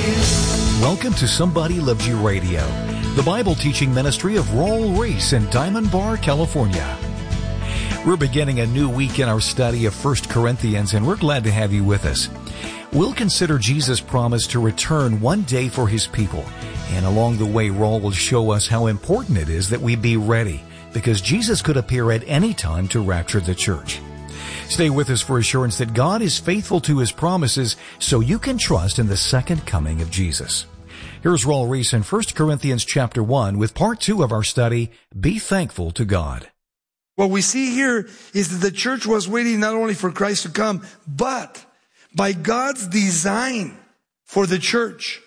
Welcome to Somebody Loves You Radio, the Bible teaching ministry of Raul Ries in Diamond Bar, California. We're beginning a new week in our study of 1 Corinthians, and we're glad to have you with us. We'll consider Jesus' promise to return one day for His people. And along the way, Raul will show us how important it is that we be ready, because Jesus could appear at any time to rapture the church. Stay with us for assurance that God is faithful to His promises, so you can trust in the second coming of Jesus. Here's Raul Ries in 1 Corinthians chapter 1 with part 2 of our study, Be Thankful to God. What we see here is that the church was waiting not only for Christ to come, but by God's design for the church,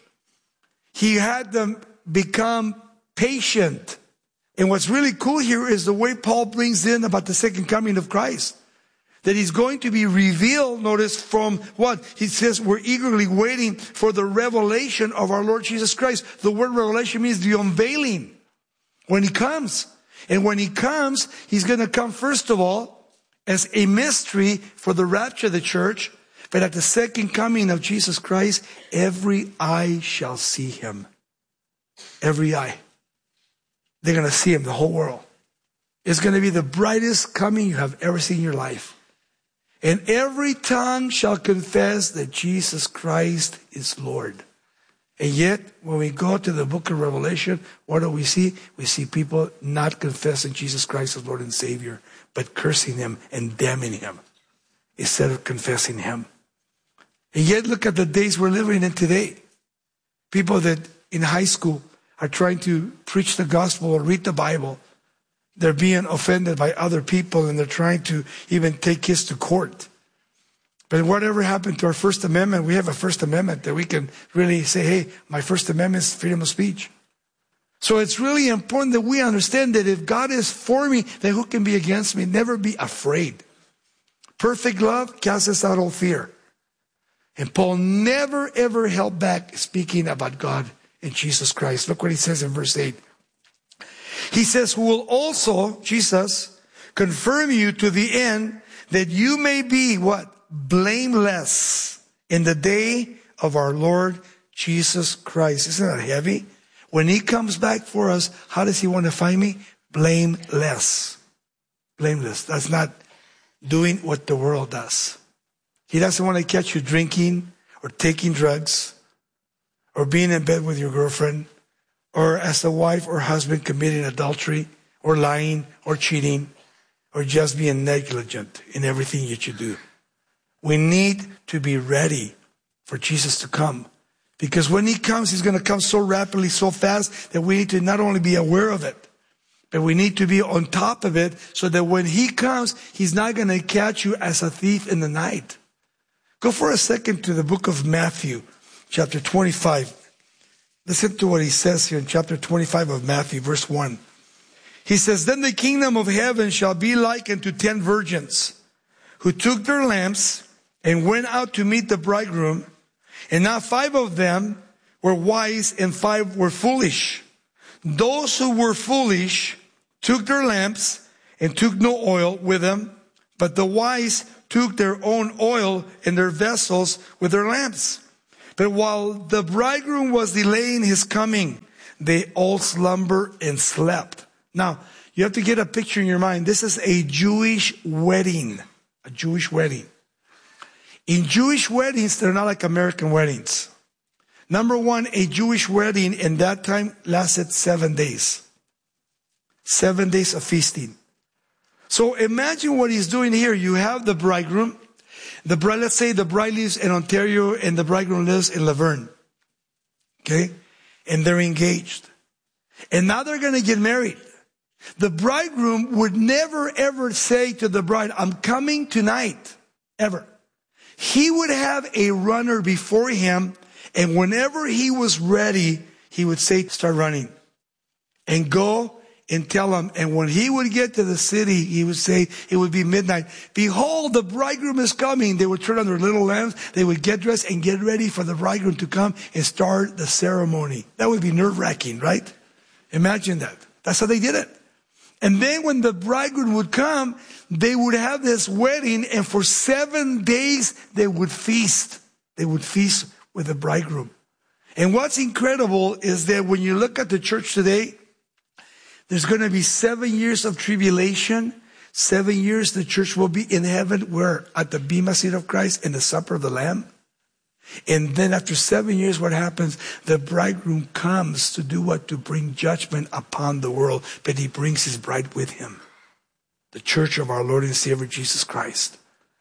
He had them become patient. And what's really cool here is the way Paul brings in about the second coming of Christ. That He's going to be revealed, notice, from what? He says we're eagerly waiting for the revelation of our Lord Jesus Christ. The word revelation means the unveiling. When He comes. And when He comes, He's going to come first of all as a mystery for the rapture of the church. But at the second coming of Jesus Christ, every eye shall see Him. Every eye. They're going to see Him, the whole world. It's going to be the brightest coming you have ever seen in your life. And every tongue shall confess that Jesus Christ is Lord. And yet, when we go to the book of Revelation, what do we see? We see people not confessing Jesus Christ as Lord and Savior, but cursing Him and damning Him instead of confessing Him. And yet, look at the days we're living in today. People that in high school are trying to preach the gospel or read the Bible. They're being offended by other people, and they're trying to even take kids to court. But whatever happened to our First Amendment? We have a First Amendment that we can really say, hey, my First Amendment is freedom of speech. So it's really important that we understand that if God is for me, then who can be against me? Never be afraid. Perfect love casts out all fear. And Paul never, ever held back speaking about God and Jesus Christ. Look what he says in verse 8. He says, who will also, Jesus, confirm you to the end that you may be, what? Blameless in the day of our Lord Jesus Christ. Isn't that heavy? When He comes back for us, how does He want to find me? Blameless. Blameless. That's not doing what the world does. He doesn't want to catch you drinking or taking drugs or being in bed with your girlfriend, or as a wife or husband committing adultery, or lying, or cheating, or just being negligent in everything that you do. We need to be ready for Jesus to come. Because when He comes, He's going to come so rapidly, so fast, that we need to not only be aware of it, but we need to be on top of it, so that when He comes, He's not going to catch you as a thief in the night. Go for a second to the book of Matthew, chapter 25. Listen to what He says here in chapter 25 of Matthew, verse 1. He says, then the kingdom of heaven shall be like unto 10 virgins, who took their lamps and went out to meet the bridegroom. And now 5 of them were wise and 5 were foolish. Those who were foolish took their lamps and took no oil with them, but the wise took their own oil in their vessels with their lamps. But while the bridegroom was delaying His coming, they all slumbered and slept. Now, you have to get a picture in your mind. This is a Jewish wedding. A Jewish wedding. In Jewish weddings, they're not like American weddings. Number one, a Jewish wedding in that time lasted 7 days. 7 days of feasting. So imagine what he's doing here. You have the bridegroom. The bride, let's say the bride lives in Ontario and the bridegroom lives in Laverne. Okay? And they're engaged. And now they're going to get married. The bridegroom would never ever say to the bride, I'm coming tonight. Ever. He would have a runner before him, and whenever he was ready, he would say, start running. And go and tell him. And when he would get to the city, he would say, it would be midnight. Behold, the bridegroom is coming. They would turn on their little lamps. They would get dressed and get ready for the bridegroom to come and start the ceremony. That would be nerve-wracking, right? Imagine that. That's how they did it. And then when the bridegroom would come, they would have this wedding, and for 7 days they would feast. They would feast with the bridegroom. And what's incredible is that when you look at the church today, there's going to be 7 years of tribulation. 7 years the church will be in heaven, where at the bema seat of Christ in the supper of the Lamb. And then after 7 years, what happens? The bridegroom comes to do what? To bring judgment upon the world. But he brings his bride with him. The church of our Lord and Savior Jesus Christ.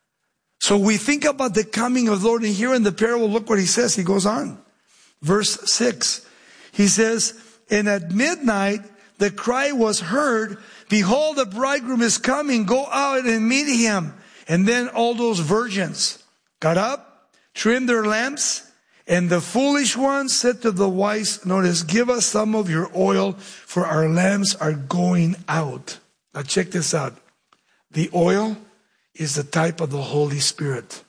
So we think about the coming of the Lord. And here in the parable, look what he says. He goes on. Verse 6. He says, and at midnight the cry was heard, behold, the bridegroom is coming. Go out and meet him. And then all those virgins got up, trimmed their lamps, and the foolish ones said to the wise, notice, give us some of your oil, for our lamps are going out. Now check this out. The oil is the type of the Holy Spirit.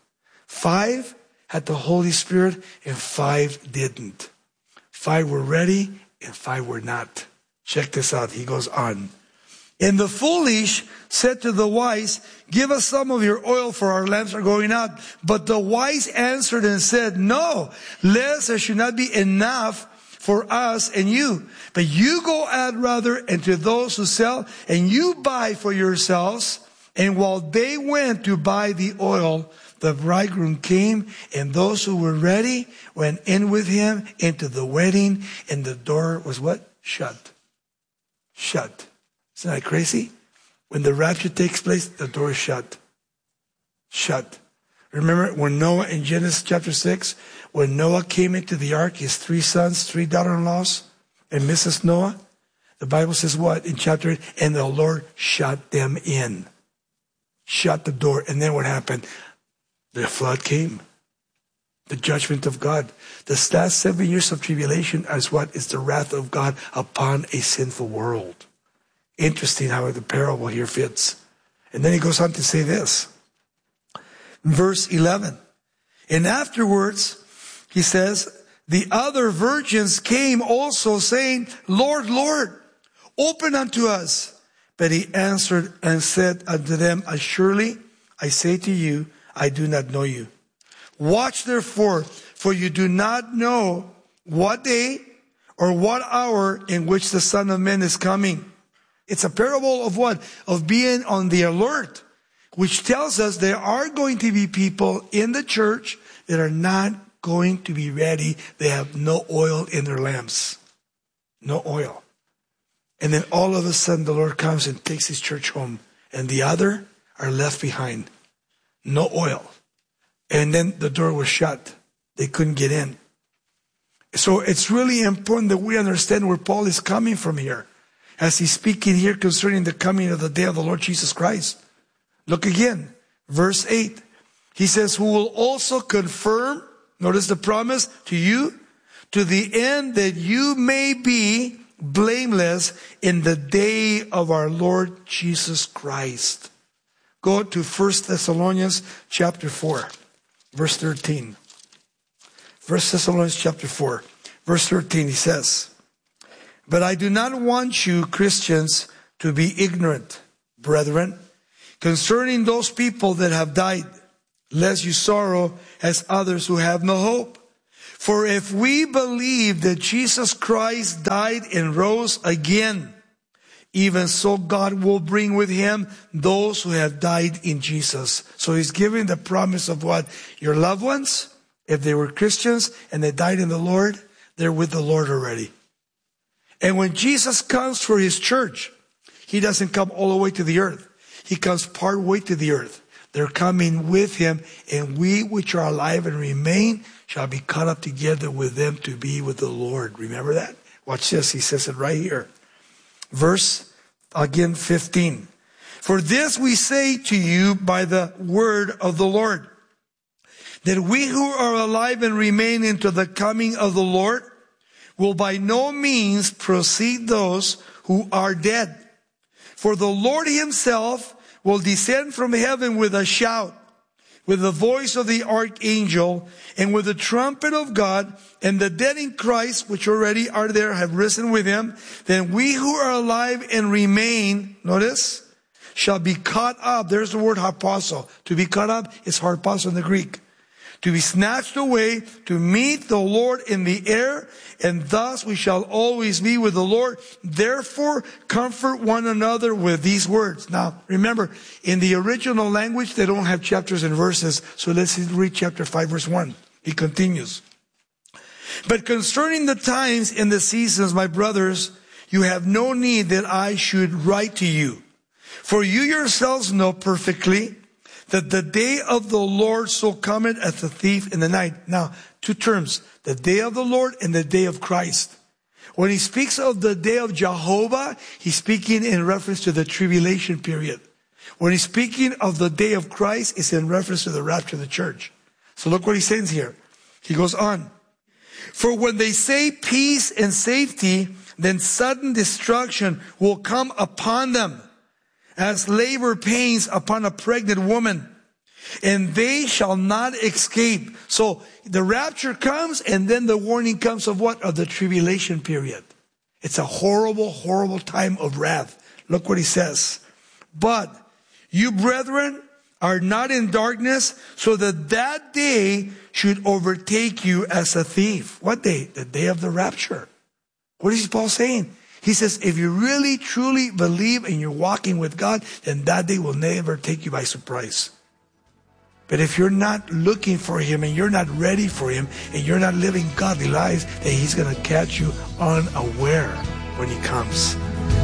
5 had the Holy Spirit and 5 didn't. 5 were ready and 5 were not. Check this out. He goes on. And the foolish said to the wise, give us some of your oil, for our lamps are going out. But the wise answered and said, no, lest there should not be enough for us and you. But you go out rather into those who sell, and you buy for yourselves. And while they went to buy the oil, the bridegroom came, and those who were ready went in with him into the wedding, and the door was what? Shut. Shut. Isn't that crazy? When the rapture takes place, the door is shut. Shut. Remember when Noah, in Genesis chapter 6, when Noah came into the ark, his 3 sons, 3 daughter-in-laws, and Mrs. Noah, the Bible says what? In chapter 8, and the Lord shut them in. Shut the door. And then what happened? The flood came. The judgment of God. The last 7 years of tribulation is what? Is the wrath of God upon a sinful world. Interesting how the parable here fits. And then he goes on to say this. Verse 11. And afterwards, he says, the other virgins came also, saying, Lord, Lord, open unto us. But he answered and said unto them, assuredly, I say to you, I do not know you. Watch therefore, for you do not know what day or what hour in which the Son of Man is coming. It's a parable of what? Of being on the alert, which tells us there are going to be people in the church that are not going to be ready. They have no oil in their lamps. No oil. And then all of a sudden the Lord comes and takes his church home. And the other are left behind. No oil. And then the door was shut. They couldn't get in. So it's really important that we understand where Paul is coming from here. As he's speaking here concerning the coming of the day of the Lord Jesus Christ. Look again. Verse 8. He says, who will also confirm, notice the promise, to you, to the end that you may be blameless in the day of our Lord Jesus Christ. Go to 1 Thessalonians chapter 4, verse 13. 1 Thessalonians chapter 4, verse 13, he says, but I do not want you, Christians, to be ignorant, brethren, concerning those people that have died, lest you sorrow as others who have no hope. For if we believe that Jesus Christ died and rose again, even so God will bring with him those who have died in Jesus. So he's giving the promise of what? Your loved ones, if they were Christians and they died in the Lord, they're with the Lord already. And when Jesus comes for his church, he doesn't come all the way to the earth. He comes part way to the earth. They're coming with him, and we which are alive and remain shall be caught up together with them to be with the Lord. Remember that? Watch this. He says it right here. Verse, again, 15. For this we say to you by the word of the Lord, that we who are alive and remain into the coming of the Lord will by no means precede those who are dead. For the Lord himself will descend from heaven with a shout, with the voice of the archangel, and with the trumpet of God, and the dead in Christ, which already are there, have risen with him. Then we who are alive and remain, notice, shall be caught up. There's the word harpazo. To be caught up is harpazo in the Greek. to be snatched away, to meet the Lord in the air, and thus we shall always be with the Lord. Therefore, comfort one another with these words. Now, remember, in the original language, they don't have chapters and verses. So let's read chapter 5, verse 1. He continues. But concerning the times and the seasons, my brothers, you have no need that I should write to you. For you yourselves know perfectly that the day of the Lord so cometh as a thief in the night. Now, two terms, the day of the Lord and the day of Christ. When he speaks of the day of Jehovah, he's speaking in reference to the tribulation period. When he's speaking of the day of Christ, it's in reference to the rapture of the church. So look what he says here. He goes on. For when they say peace and safety, then sudden destruction will come upon them, as labor pains upon a pregnant woman, and they shall not escape. So the rapture comes, and then the warning comes of what? Of the tribulation period. It's a horrible, horrible time of wrath. Look what he says. But you, brethren, are not in darkness, so that that day should overtake you as a thief. What day? The day of the rapture. What is Paul saying? He says, if you really, truly believe and you're walking with God, then that day will never take you by surprise. But if you're not looking for Him and you're not ready for Him and you're not living godly lives, then He's going to catch you unaware when He comes.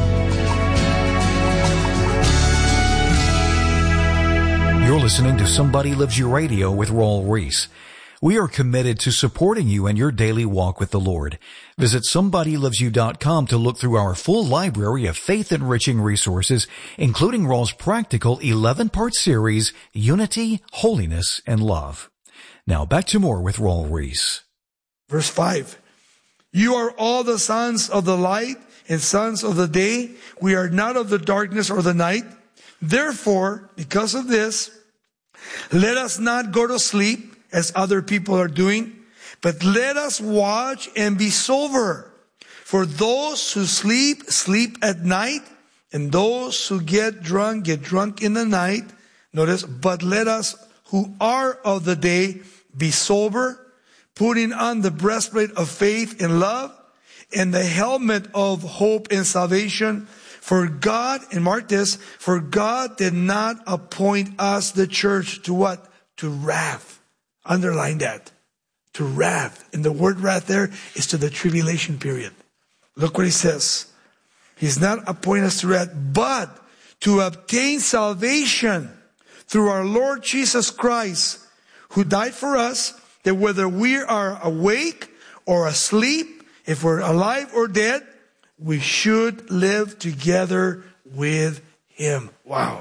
You're listening to Somebody Loves You Radio with Raul Ries. We are committed to supporting you in your daily walk with the Lord. Visit SomebodyLovesYou.com to look through our full library of faith-enriching resources, including Raul's practical 11-part series, Unity, Holiness, and Love. Now back to more with Raul Ries. Verse 5. You are all the sons of the light and sons of the day. We are not of the darkness or the night. Therefore, because of this, let us not go to sleep as other people are doing, but let us watch and be sober. For those who sleep, sleep at night, and those who get drunk in the night. Notice, but let us who are of the day be sober, putting on the breastplate of faith and love, and the helmet of hope and salvation. For God, and mark this, for God did not appoint us, the church, to what? To wrath. Underline that. To wrath. And the word wrath there is to the tribulation period. Look what he says. He's not appointed us to wrath, but to obtain salvation through our Lord Jesus Christ, who died for us, that whether we are awake or asleep, if we're alive or dead, we should live together with Him. Wow.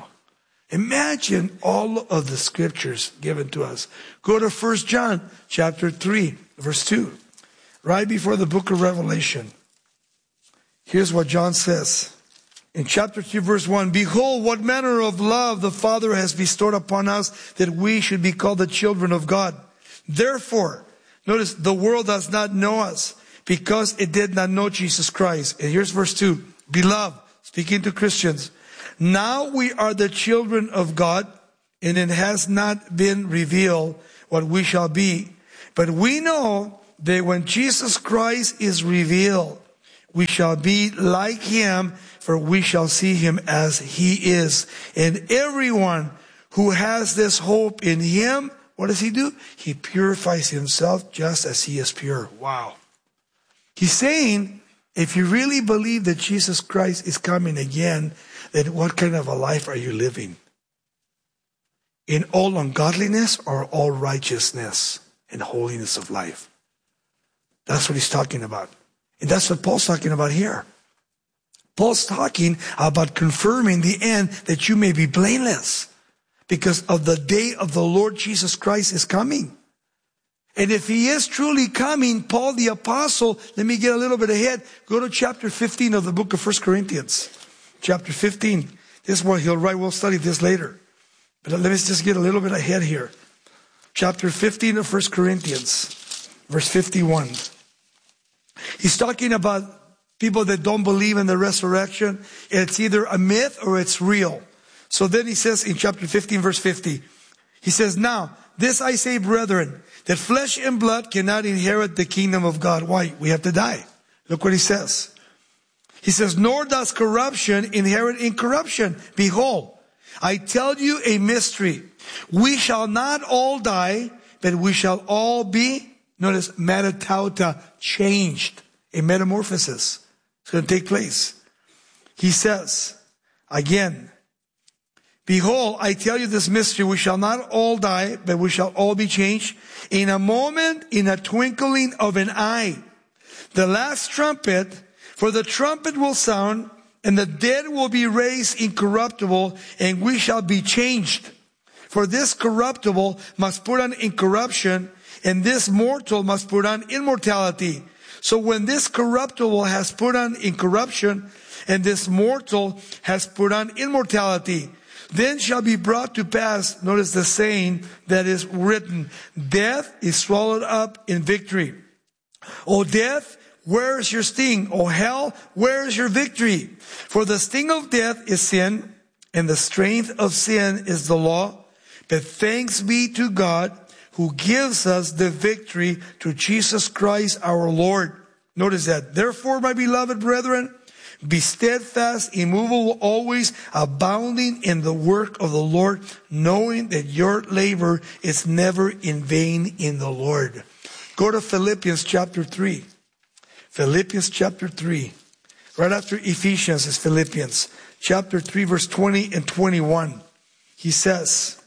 Imagine all of the scriptures given to us. Go to 1 John chapter 3, verse 2. Right before the book of Revelation. Here's what John says. In chapter 2, verse 1, behold, what manner of love the Father has bestowed upon us, that we should be called the children of God. Therefore, notice, the world does not know us, because it did not know Jesus Christ. And here's verse 2. Beloved, speaking to Christians, now we are the children of God, and it has not been revealed what we shall be. But we know that when Jesus Christ is revealed, we shall be like Him, for we shall see Him as He is. And everyone who has this hope in Him, what does he do? He purifies himself just as He is pure. Wow. He's saying, if you really believe that Jesus Christ is coming again, then what kind of a life are you living? In all ungodliness or all righteousness and holiness of life? That's what he's talking about. And that's what Paul's talking about here. Paul's talking about confirming the end, that you may be blameless, because of the day of the Lord Jesus Christ is coming. And if He is truly coming, Paul the apostle, let me get a little bit ahead. Go to chapter 15 of the book of 1 Corinthians. Chapter 15. This is what he'll write. We'll study this later. But let me just get a little bit ahead here. Chapter 15 of 1 Corinthians, verse 51. He's talking about people that don't believe in the resurrection. It's either a myth or it's real. So then he says in chapter 15, verse 50, he says, now, this I say, brethren, that flesh and blood cannot inherit the kingdom of God. Why? We have to die. Look what he says. He says, nor does corruption inherit incorruption. Behold, I tell you a mystery. We shall not all die, but we shall all be, notice, metatauta, changed. A metamorphosis. It's going to take place. He says, again, behold, I tell you this mystery. We shall not all die, but we shall all be changed. In a moment, in a twinkling of an eye. The last trumpet, for the trumpet will sound, and the dead will be raised incorruptible, and we shall be changed. For this corruptible must put on incorruption, and this mortal must put on immortality. So when this corruptible has put on incorruption, and this mortal has put on immortality, then shall be brought to pass, notice the saying that is written, death is swallowed up in victory. O death, where is your sting? O hell, where is your victory? For the sting of death is sin, and the strength of sin is the law. But thanks be to God who gives us the victory through Jesus Christ our Lord. Notice that. Therefore, my beloved brethren, be steadfast, immovable, always abounding in the work of the Lord, knowing that your labor is never in vain in the Lord. Go to Philippians chapter 3. Philippians chapter 3. Right after Ephesians is Philippians chapter 3, verse 20 and 21. He says,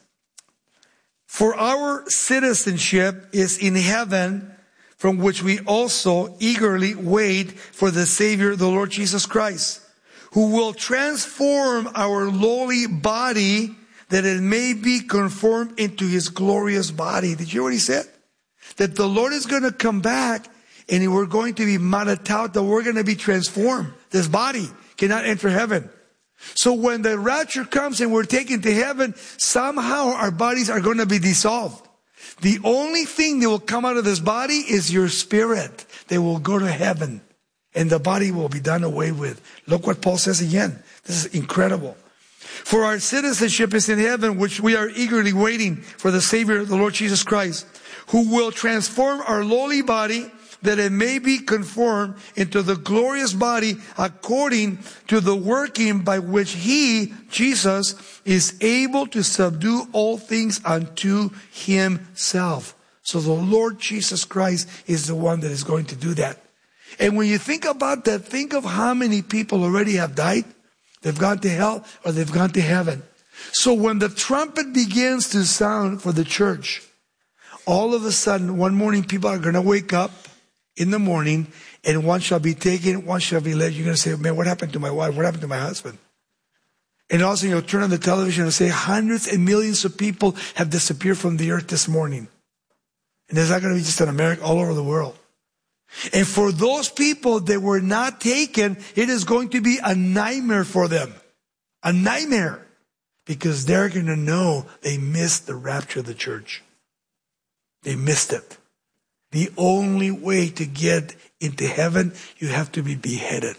for our citizenship is in heaven, from which we also eagerly wait for the Savior, the Lord Jesus Christ, who will transform our lowly body that it may be conformed into his glorious body. Did you hear what he said? That the Lord is going to come back and we're going to be maratauta, that we're going to be transformed. This body cannot enter heaven. So when the rapture comes and we're taken to heaven, somehow our bodies are going to be dissolved. The only thing that will come out of this body is your spirit. They will go to heaven and the body will be done away with. Look what Paul says again. This is incredible. For our citizenship is in heaven, which we are eagerly waiting for the Savior, the Lord Jesus Christ, who will transform our lowly body that it may be conformed into the glorious body according to the working by which he, Jesus, is able to subdue all things unto himself. So the Lord Jesus Christ is the one that is going to do that. And when you think about that, think of how many people already have died. They've gone to hell or they've gone to heaven. So when the trumpet begins to sound for the church, all of a sudden, one morning people are going to wake up in the morning, and one shall be taken, one shall be led. You're going to say, man, what happened to my wife? What happened to my husband? And also you'll turn on the television and say, hundreds and millions of people have disappeared from the earth this morning. And it's not going to be just in America, all over the world. And for those people that were not taken, it is going to be a nightmare for them. A nightmare. Because they're going to know they missed the rapture of the church. They missed it. The only way to get into heaven, you have to be beheaded.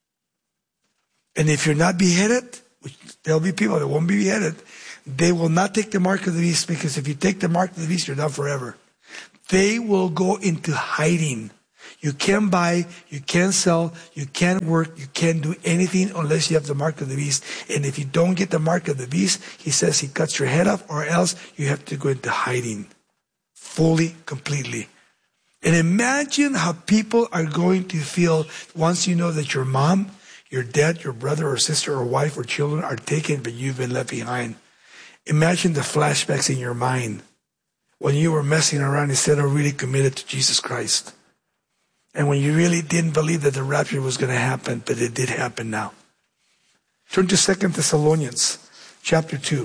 And if you're not beheaded, which there'll be people that won't be beheaded, they will not take the mark of the beast, because if you take the mark of the beast, you're done forever. They will go into hiding. You can't buy, you can't sell, you can't work, you can't do anything unless you have the mark of the beast. And if you don't get the mark of the beast, he says he cuts your head off, or else you have to go into hiding. Fully, completely. And imagine how people are going to feel once you know that your mom, your dad, your brother or sister or wife or children are taken, but you've been left behind. Imagine the flashbacks in your mind when you were messing around instead of really committed to Jesus Christ. And when you really didn't believe that the rapture was going to happen, but it did happen now. Turn to 2 Thessalonians chapter 2.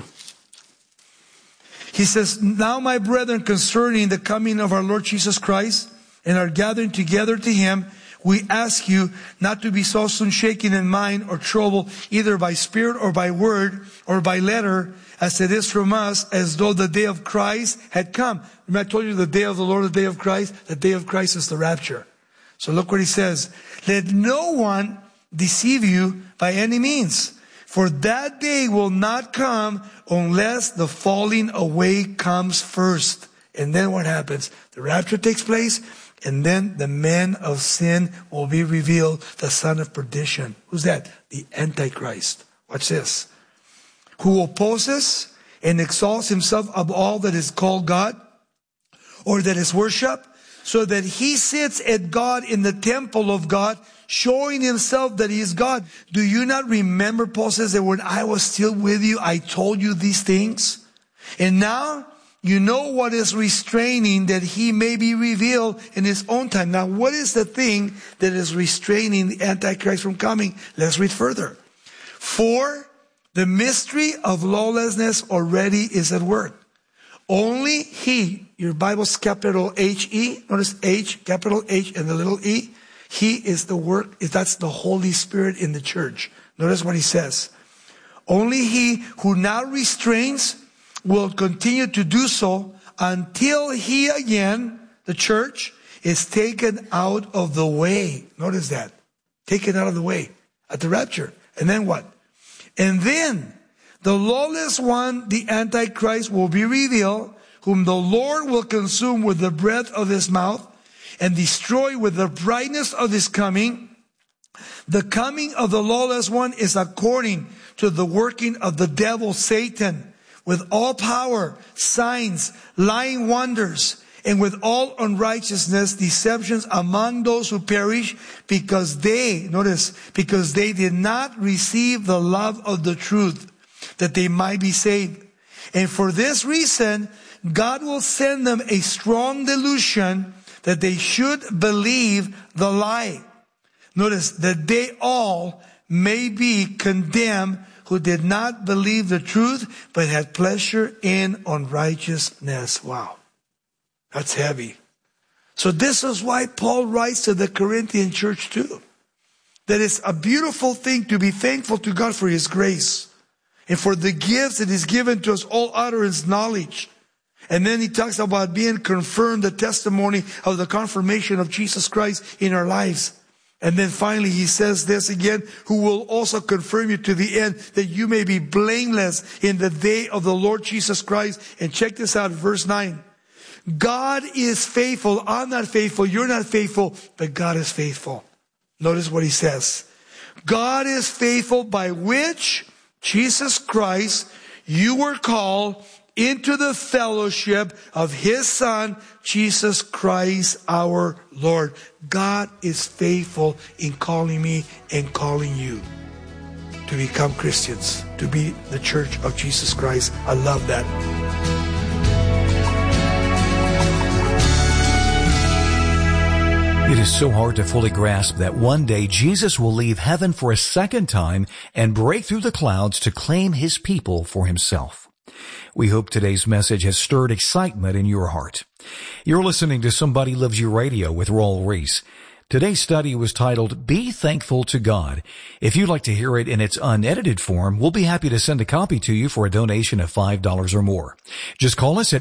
He says, now my brethren, concerning the coming of our Lord Jesus Christ and our gathering together to him, we ask you not to be so soon shaken in mind or troubled, either by spirit or by word or by letter, as it is from us, as though the day of Christ had come. Remember I told you the day of the Lord, the day of Christ? The day of Christ is the rapture. So look what he says. Let no one deceive you by any means. For that day will not come unless the falling away comes first. And then what happens? The rapture takes place, and then the man of sin will be revealed, the son of perdition. Who's that? The Antichrist. Watch this. Who opposes and exalts himself above all that is called God or that is worshipped, so that he sits at God in the temple of God, showing himself that he is God. Do you not remember, Paul says, that when I was still with you, I told you these things? And now you know what is restraining, that he may be revealed in his own time. Now, what is the thing that is restraining the Antichrist from coming? Let's read further. For the mystery of lawlessness already is at work. Only he, your Bible's capital H-E, notice H, capital H and the little e. He is the work, that's the Holy Spirit in the church. Notice what he says. Only he who now restrains will continue to do so until he again, the church, is taken out of the way. Notice that. Taken out of the way at the rapture. And then what? And then the lawless one, the Antichrist, will be revealed, whom the Lord will consume with the breath of his mouth and destroy with the brightness of his coming. The coming of the lawless one is according to the working of the devil Satan, with all power, signs, lying wonders, and with all unrighteousness, deceptions among those who perish, because they did not receive the love of the truth, that they might be saved. And for this reason, God will send them a strong delusion that they should believe the lie. Notice that they all may be condemned who did not believe the truth, but had pleasure in unrighteousness. Wow. That's heavy. So this is why Paul writes to the Corinthian church too. That it's a beautiful thing to be thankful to God for his grace and for the gifts that he's given to us, all utterance, knowledge. And then he talks about being confirmed, the testimony of the confirmation of Jesus Christ in our lives. And then finally he says this again, who will also confirm you to the end, that you may be blameless in the day of the Lord Jesus Christ. And check this out, verse 9. God is faithful. I'm not faithful. You're not faithful, but God is faithful. Notice what he says. God is faithful, by which Jesus Christ, you were called into the fellowship of his Son, Jesus Christ our Lord. God is faithful in calling me and calling you to become Christians, to be the church of Jesus Christ. I love that. It is so hard to fully grasp that one day Jesus will leave heaven for a second time and break through the clouds to claim his people for himself. We hope today's message has stirred excitement in your heart. You're listening to Somebody Loves You Radio with Raul Ries. Today's study was titled, Be Thankful to God. If you'd like to hear it in its unedited form, we'll be happy to send a copy to you for a donation of $5 or more. Just call us at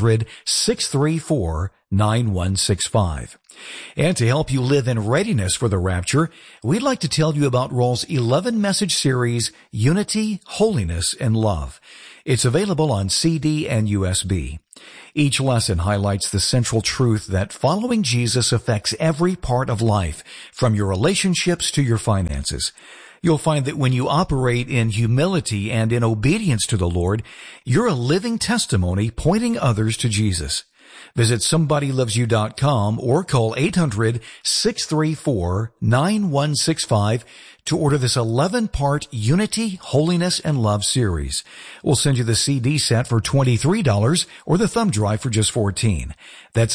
800-634-9165. And to help you live in readiness for the rapture, we'd like to tell you about Raul's 11-message series, Unity, Holiness, and Love. It's available on CD and USB. Each lesson highlights the central truth that following Jesus affects every part of life, from your relationships to your finances. You'll find that when you operate in humility and in obedience to the Lord, you're a living testimony pointing others to Jesus. Visit SomebodyLovesYou.com or call 800-634-9165 to order this 11-part Unity, Holiness, and Love series. We'll send you the CD set for $23 or the thumb drive for just $14. That's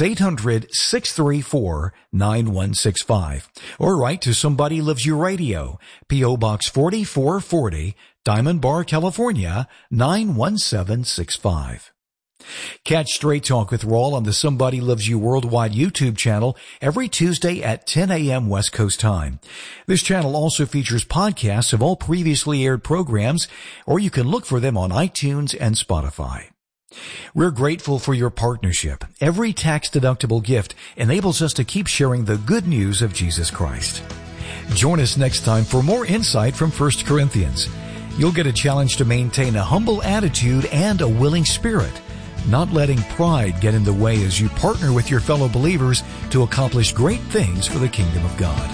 800-634-9165. Or write to Somebody Loves You Radio, P.O. Box 4440, Diamond Bar, California, 91765. Catch Straight Talk with Raul on the Somebody Loves You Worldwide YouTube channel every Tuesday at 10 a.m. West Coast time. This channel also features podcasts of all previously aired programs, or you can look for them on iTunes and Spotify. We're grateful for your partnership. Every tax-deductible gift enables us to keep sharing the good news of Jesus Christ. Join us next time for more insight from 1 Corinthians. You'll get a challenge to maintain a humble attitude and a willing spirit, not letting pride get in the way as you partner with your fellow believers to accomplish great things for the kingdom of God.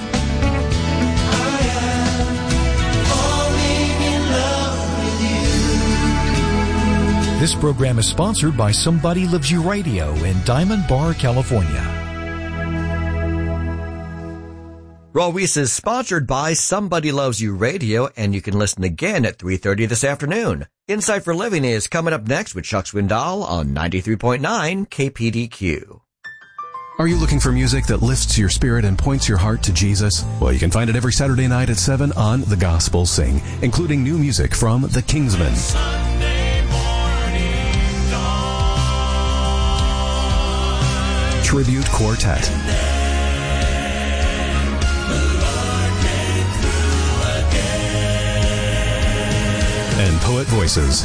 This program is sponsored by Somebody Loves You Radio in Diamond Bar, California. Raw Reese is sponsored by Somebody Loves You Radio, and you can listen again at 3:30 this afternoon. Insight for Living is coming up next with Chuck Swindoll on 93.9 KPDQ. Are you looking for music that lifts your spirit and points your heart to Jesus? Well, you can find it every Saturday night at 7 on The Gospel Sing, including new music from The Kingsmen, Tribute Quartet, and Poet Voices.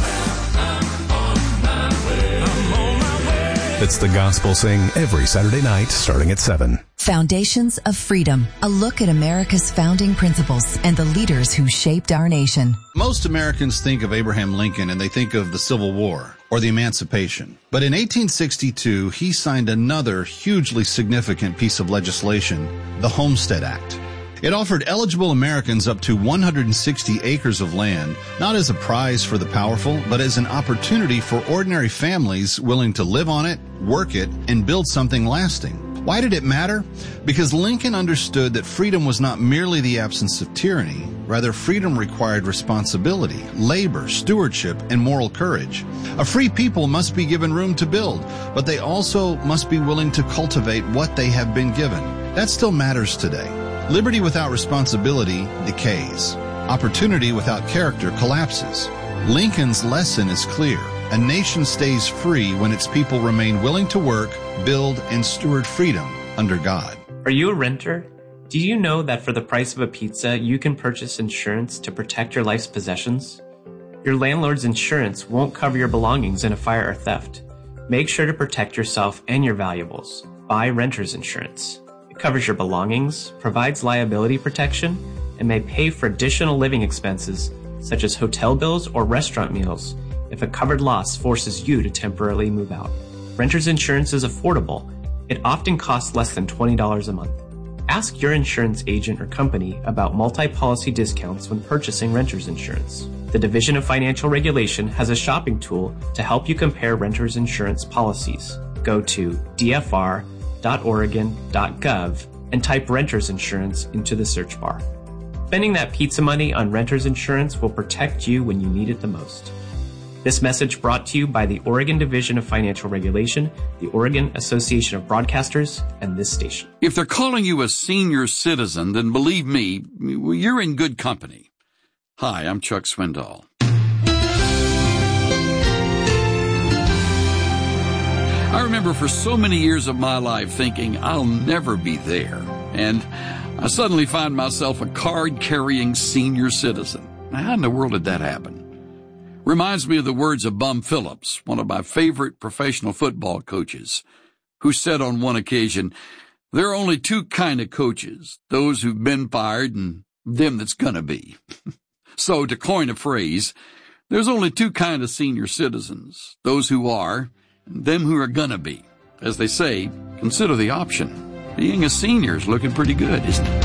It's The Gospel Sing every Saturday night starting at 7. Foundations of Freedom, a look at America's founding principles and the leaders who shaped our nation. Most Americans think of Abraham Lincoln and they think of the Civil War or the Emancipation. But in 1862, he signed another hugely significant piece of legislation, the Homestead Act. It offered eligible Americans up to 160 acres of land, not as a prize for the powerful, but as an opportunity for ordinary families willing to live on it, work it, and build something lasting. Why did it matter? Because Lincoln understood that freedom was not merely the absence of tyranny. Rather, freedom required responsibility, labor, stewardship, and moral courage. A free people must be given room to build, but they also must be willing to cultivate what they have been given. That still matters today. Liberty without responsibility decays. Opportunity without character collapses. Lincoln's lesson is clear. A nation stays free when its people remain willing to work, build, and steward freedom under God. Are you a renter? Do you know that for the price of a pizza, you can purchase insurance to protect your life's possessions? Your landlord's insurance won't cover your belongings in a fire or theft. Make sure to protect yourself and your valuables. Buy renter's insurance. It covers your belongings, provides liability protection, and may pay for additional living expenses such as hotel bills or restaurant meals if a covered loss forces you to temporarily move out. Renter's insurance is affordable. It often costs less than $20 a month. Ask your insurance agent or company about multi-policy discounts when purchasing renter's insurance. The Division of Financial Regulation has a shopping tool to help you compare renter's insurance policies. Go to dfr.oregon.gov and type renter's insurance into the search bar. Spending that pizza money on renter's insurance will protect you when you need it the most. This message brought to you by the Oregon Division of Financial Regulation, the Oregon Association of Broadcasters, and this station. If they're calling you a senior citizen, then believe me, you're in good company. Hi, I'm Chuck Swindoll. I remember for so many years of my life thinking I'll never be there, and I suddenly find myself a card-carrying senior citizen. Now, how in the world did that happen? Reminds me of the words of Bum Phillips, one of my favorite professional football coaches, who said on one occasion, there are only two kind of coaches, those who've been fired and them that's gonna be. So, to coin a phrase, there's only two kind of senior citizens, those who are and them who are gonna be. As they say, consider the option. Being a senior is looking pretty good, isn't it?